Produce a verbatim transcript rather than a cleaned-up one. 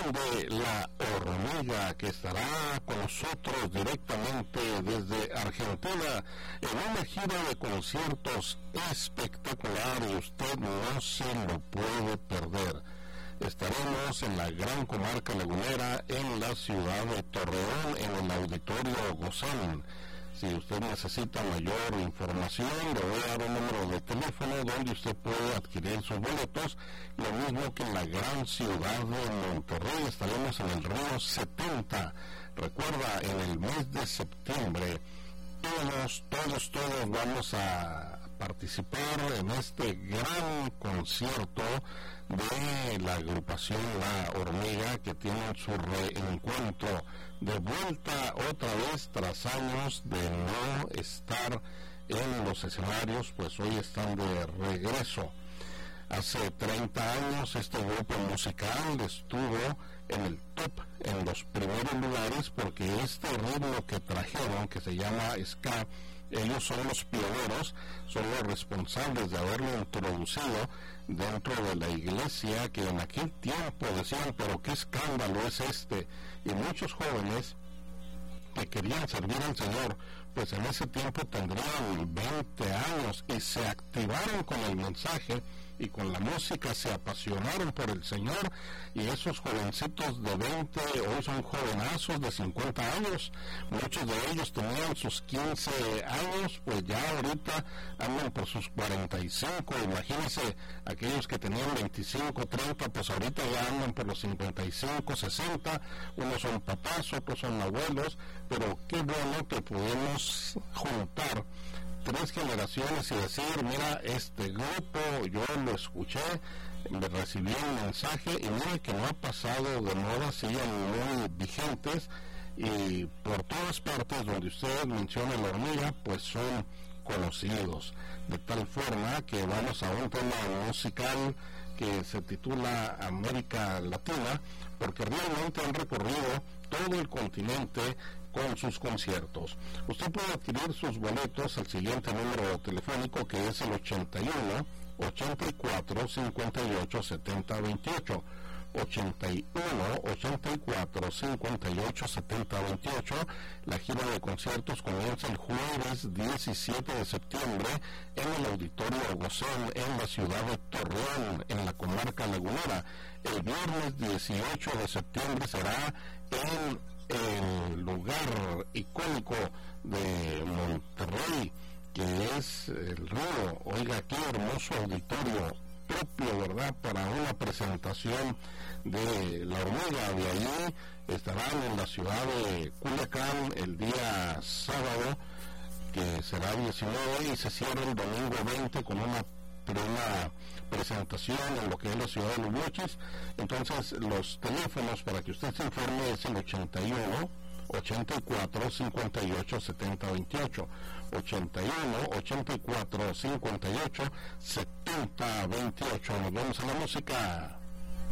de La Hormiga, que estará con nosotros directamente desde Argentina en una gira de conciertos espectacular y usted no se lo puede perder. Estaremos en la gran comarca lagunera en la ciudad de Torreón en el Auditorio Gozán. Si usted necesita mayor información, le voy a dar un número de teléfono donde usted puede adquirir sus boletos, lo mismo que en la gran ciudad de Monterrey. Estaremos en el Río setenta. Recuerda, en el mes de septiembre, todos, todos, todos vamos a participar en este gran concierto de la agrupación La Hormiga, que tienen su reencuentro de vuelta otra vez tras años de no estar en los escenarios, pues hoy están de regreso. Hace treinta años este grupo musical estuvo en el top, en los primeros lugares, porque este ritmo que trajeron, que se llama ska, ellos son los pioneros, son los responsables de haberlo introducido dentro de la iglesia, que en aquel tiempo decían, pero qué escándalo es este, y muchos jóvenes que querían servir al Señor, pues en ese tiempo tendrían veinte años y se activaron con el mensaje y con la música, se apasionaron por el Señor, y esos jovencitos de veinte hoy son jovenazos de cincuenta años, muchos de ellos tenían sus quince años, pues ya ahorita andan por sus cuarenta y cinco, imagínense, aquellos que tenían veinticinco, treinta, pues ahorita ya andan por los cincuenta y cinco, sesenta, unos son papás, otros son abuelos, pero qué bueno que podemos juntar tres generaciones y decir, mira, este grupo yo lo escuché, me recibí un mensaje y mira que no ha pasado de moda, siguen muy vigentes, y por todas partes donde usted menciona La Hormiga, pues son conocidos, de tal forma que vamos a un tema musical que se titula América Latina, porque realmente han recorrido todo el continente con sus conciertos. Usted puede adquirir sus boletos al siguiente número telefónico, que es el ochenta y uno, ochenta y cuatro, cincuenta y ocho, setenta, veintiocho. ochenta y uno, ochenta y cuatro, cincuenta y ocho, setenta, veintiocho. La gira de conciertos comienza el jueves diecisiete de septiembre en el Auditorio Gozán en la ciudad de Torreón, en la comarca lagunera. El viernes dieciocho de septiembre será en el lugar icónico de Monterrey, que es el Río. Oiga, qué hermoso auditorio propio, ¿verdad?, para una presentación de La Hormiga. De allí estarán en la ciudad de Culiacán el día sábado, que será diecinueve, y se cierra el domingo veinte con una una presentación en lo que es la ciudad de Los Mochis. Entonces los teléfonos para que usted se informe es el ochenta y uno, ochenta y cuatro, cincuenta y ocho, setenta, veintiocho, ochenta y uno, ochenta y cuatro, cincuenta y ocho, setenta, veintiocho. Nos vemos a la música.